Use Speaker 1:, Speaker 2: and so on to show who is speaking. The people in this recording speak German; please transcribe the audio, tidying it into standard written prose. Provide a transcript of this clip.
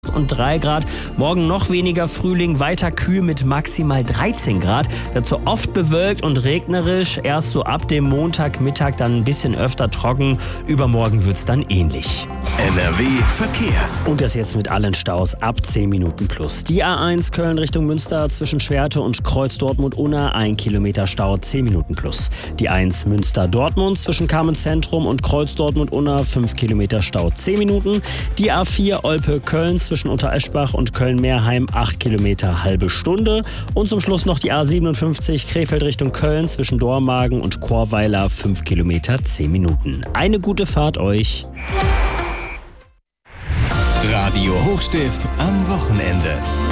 Speaker 1: und 3 Grad. Morgen noch weniger Frühling, weiter kühl mit maximal 13 Grad. Dazu oft bewölkt und regnerisch. Erst so ab dem Montagmittag dann ein bisschen öfter trocken. Übermorgen wird's dann ähnlich.
Speaker 2: NRW Verkehr.
Speaker 1: Und das jetzt mit allen Staus ab 10 Minuten plus. Die A1 Köln Richtung Münster zwischen Schwerte und Kreuz Dortmund-Unna 1 Kilometer Stau 10 Minuten plus. Die 1 Münster-Dortmund zwischen Kamenz-Zentrum und Kreuz Dortmund-Unna 5 Kilometer Stau 10 Minuten. Die A4 Olpe-Köln zwischen Untereschbach und Köln-Meerheim 8 Kilometer halbe Stunde. Und zum Schluss noch die A57 Krefeld Richtung Köln zwischen Dormagen und Chorweiler 5 Kilometer 10 Minuten. Eine gute Fahrt euch.
Speaker 2: Radio Hochstift am Wochenende.